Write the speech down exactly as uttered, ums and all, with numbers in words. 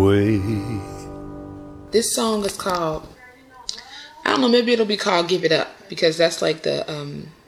This song is called, I don't know, maybe it'll be called Give It Up, because that's like the um